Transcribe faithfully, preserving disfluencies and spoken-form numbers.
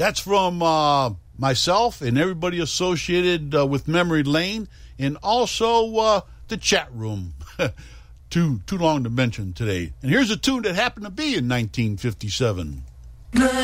That's from uh, myself and everybody associated uh, with Memory Lane, and also uh, the chat room. too, too long to mention today. And here's a tune that happened to be in nineteen fifty-seven.